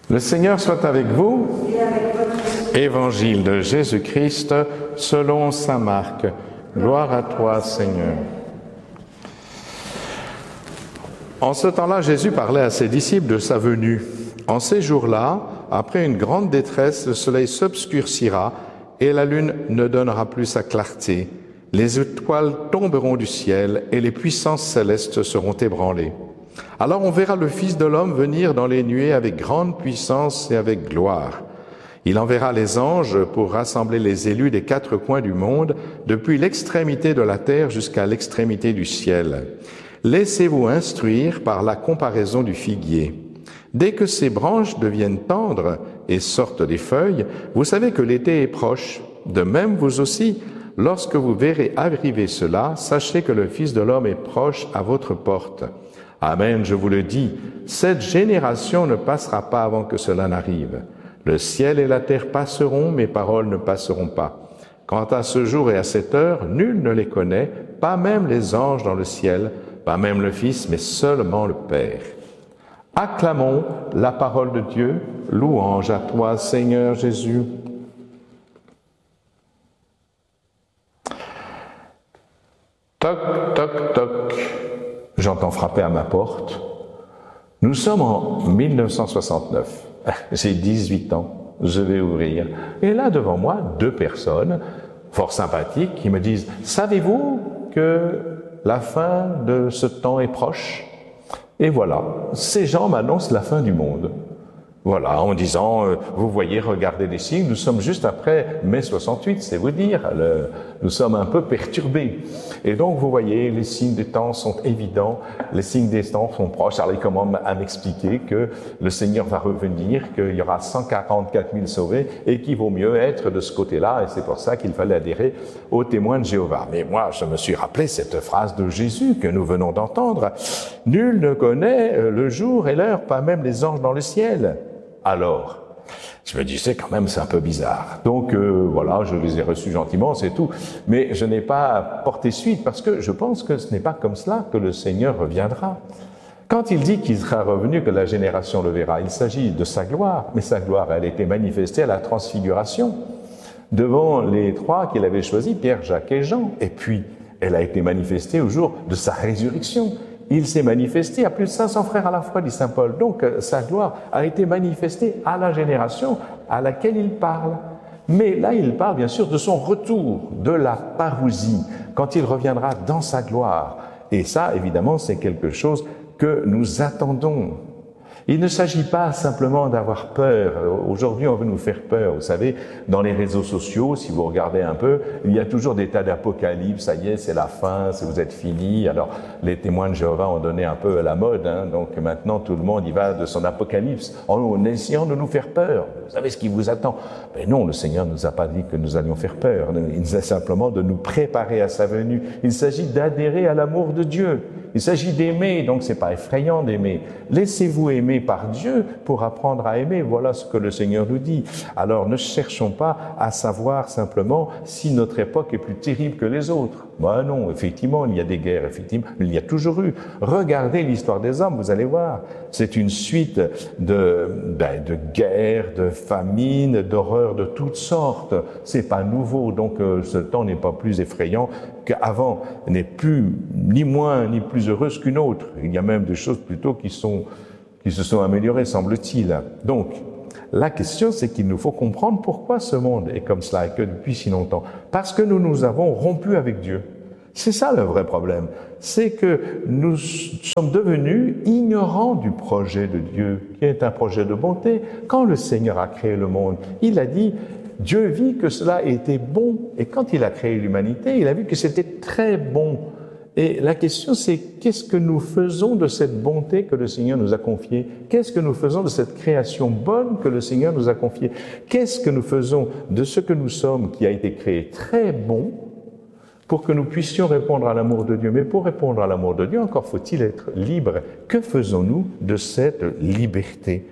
Le Seigneur soit avec vous. Évangile de Jésus-Christ selon saint Marc. Gloire à toi, Seigneur. En ce temps-là, Jésus parlait à ses disciples de sa venue. En ces jours-là, après une grande détresse, le soleil s'obscurcira et la lune ne donnera plus sa clarté. Les étoiles tomberont du ciel et les puissances célestes seront ébranlées. Alors on verra le Fils de l'homme venir dans les nuées avec grande puissance et avec gloire. Il enverra les anges pour rassembler les élus des 4 coins du monde, depuis l'extrémité de la terre jusqu'à l'extrémité du ciel. Laissez-vous instruire par la comparaison du figuier. Dès que ses branches deviennent tendres et sortent des feuilles, vous savez que l'été est proche. De même, vous aussi, lorsque vous verrez arriver cela, sachez que le Fils de l'homme est proche à votre porte. Amen, je vous le dis, cette génération ne passera pas avant que cela n'arrive. Le ciel et la terre passeront, mes paroles ne passeront pas. Quant à ce jour et à cette heure, nul ne les connaît, pas même les anges dans le ciel, pas même le Fils, mais seulement le Père. Acclamons la parole de Dieu, louange à toi, Seigneur Jésus. Toc, toc, toc. J'entends frapper à ma porte. Nous sommes en 1969. J'ai 18 ans. Je vais ouvrir. Et là, devant moi, 2 personnes, fort sympathiques, qui me disent « Savez-vous que la fin de ce temps est proche ?» Et voilà, ces gens m'annoncent la fin du monde. Voilà, en disant, vous voyez, regardez les signes, nous sommes juste après mai 68, c'est vous dire, nous sommes un peu perturbés. Et donc, vous voyez, les signes des temps sont évidents, les signes des temps sont proches. Alors, ils commencent à m'expliquer que le Seigneur va revenir, qu'il y aura 144 000 sauvés, et qu'il vaut mieux être de ce côté-là, et c'est pour ça qu'il fallait adhérer aux témoins de Jéhovah. Mais moi, je me suis rappelé cette phrase de Jésus que nous venons d'entendre. « Nul ne connaît le jour et l'heure, pas même les anges dans le ciel. » Alors, je me disais quand même, c'est un peu bizarre. Donc voilà, je les ai reçus gentiment, c'est tout. Mais je n'ai pas porté suite parce que je pense que ce n'est pas comme cela que le Seigneur reviendra. Quand il dit qu'il sera revenu, que la génération le verra, il s'agit de sa gloire. Mais sa gloire, elle a été manifestée à la transfiguration devant les 3 qu'il avait choisis, Pierre, Jacques et Jean. Et puis, elle a été manifestée au jour de sa résurrection. Il s'est manifesté à plus de 500 frères à la fois, dit saint Paul. Donc, sa gloire a été manifestée à la génération à laquelle il parle. Mais là, il parle bien sûr de son retour, de la parousie, quand il reviendra dans sa gloire. Et ça, évidemment, c'est quelque chose que nous attendons. Il ne s'agit pas simplement d'avoir peur. Aujourd'hui, on veut nous faire peur. Vous savez, dans les réseaux sociaux, si vous regardez un peu, il y a toujours des tas d'apocalypses. Ça y est, c'est la fin, vous êtes fini. Alors, les témoins de Jéhovah ont donné un peu la mode. Donc maintenant, tout le monde y va de son apocalypse en essayant de nous faire peur. Vous savez ce qui vous attend? Mais non, le Seigneur ne nous a pas dit que nous allions faire peur. Il nous a simplement de nous préparer à sa venue. Il s'agit d'adhérer à l'amour de Dieu. Il s'agit d'aimer, donc c'est pas effrayant d'aimer. Laissez-vous aimer par Dieu pour apprendre à aimer. Voilà ce que le Seigneur nous dit. Alors ne cherchons pas à savoir simplement si notre époque est plus terrible que les autres. Ben non, effectivement, il y a des guerres, effectivement, il y a toujours eu. Regardez l'histoire des hommes, vous allez voir. C'est une suite de guerres, de famines, d'horreurs de toutes sortes. C'est pas nouveau, donc ce temps n'est pas plus effrayant qu'avant, n'est plus ni moins ni plus heureuse qu'une autre. Il y a même des choses plutôt qui se sont améliorées, semble-t-il. Donc, la question, c'est qu'il nous faut comprendre pourquoi ce monde est comme cela et que depuis si longtemps. Parce que nous avons rompu avec Dieu. C'est ça le vrai problème. C'est que nous sommes devenus ignorants du projet de Dieu, qui est un projet de bonté. Quand le Seigneur a créé le monde, il a dit, Dieu vit que cela était bon. Et quand il a créé l'humanité, il a vu que c'était très bon. Et la question, c'est qu'est-ce que nous faisons de cette bonté que le Seigneur nous a confiée? Qu'est-ce que nous faisons de cette création bonne que le Seigneur nous a confiée? Qu'est-ce que nous faisons de ce que nous sommes, qui a été créé très bon, pour que nous puissions répondre à l'amour de Dieu? Mais pour répondre à l'amour de Dieu, encore faut-il être libre. Que faisons-nous de cette liberté?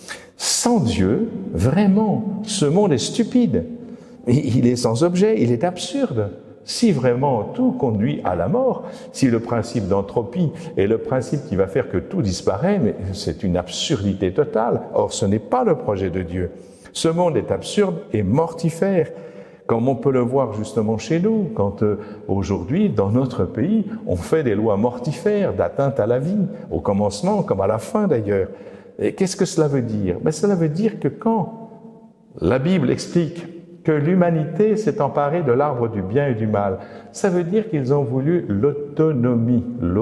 Sans Dieu, vraiment, ce monde est stupide. Il est sans objet, il est absurde. Si vraiment tout conduit à la mort, si le principe d'entropie est le principe qui va faire que tout disparaît, mais c'est une absurdité totale. Or, ce n'est pas le projet de Dieu. Ce monde est absurde et mortifère, comme on peut le voir justement chez nous, quand aujourd'hui, dans notre pays, on fait des lois mortifères d'atteinte à la vie, au commencement comme à la fin d'ailleurs. Et qu'est-ce que cela veut dire? Cela veut dire que quand la Bible explique que l'humanité s'est emparée de l'arbre du bien et du mal, ça veut dire qu'ils ont voulu l'autonomie,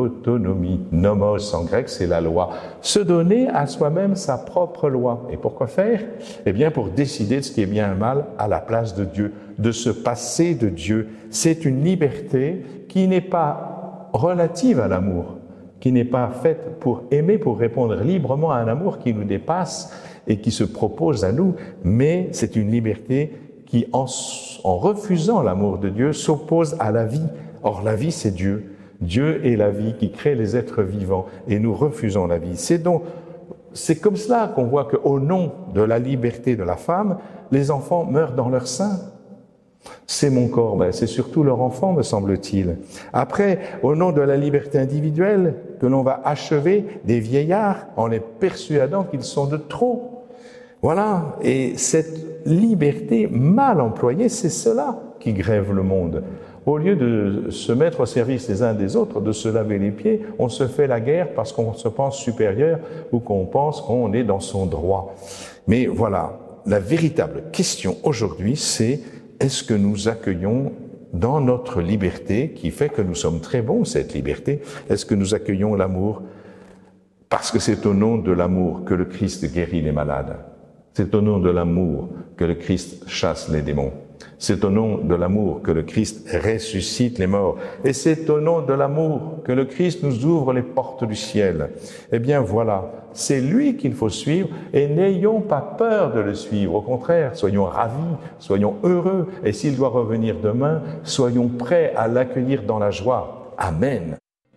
nomos en grec, c'est la loi, se donner à soi-même sa propre loi. Et pourquoi faire? Eh bien, pour décider de ce qui est bien et mal à la place de Dieu, de se passer de Dieu. C'est une liberté qui n'est pas relative à l'amour, qui n'est pas faite pour aimer, pour répondre librement à un amour qui nous dépasse et qui se propose à nous, mais c'est une liberté qui, en refusant l'amour de Dieu, s'oppose à la vie. Or, la vie, c'est Dieu. Dieu est la vie qui crée les êtres vivants et nous refusons la vie. C'est comme cela qu'on voit qu'au nom de la liberté de la femme, les enfants meurent dans leur sein. C'est mon corps, c'est surtout leur enfant, me semble-t-il. Après, au nom de la liberté individuelle, que l'on va achever des vieillards en les persuadant qu'ils sont de trop. Voilà, et cette liberté mal employée, c'est cela qui grève le monde. Au lieu de se mettre au service les uns des autres, de se laver les pieds, on se fait la guerre parce qu'on se pense supérieur ou qu'on pense qu'on est dans son droit. Mais voilà, la véritable question aujourd'hui, c'est est-ce que nous accueillons dans notre liberté, qui fait que nous sommes très bons, cette liberté, est-ce que nous accueillons l'amour? Parce que c'est au nom de l'amour que le Christ guérit les malades. C'est au nom de l'amour que le Christ chasse les démons. C'est au nom de l'amour que le Christ ressuscite les morts. Et c'est au nom de l'amour que le Christ nous ouvre les portes du ciel. Eh bien voilà, c'est lui qu'il faut suivre et n'ayons pas peur de le suivre. Au contraire, soyons ravis, soyons heureux. Et s'il doit revenir demain, soyons prêts à l'accueillir dans la joie. Amen.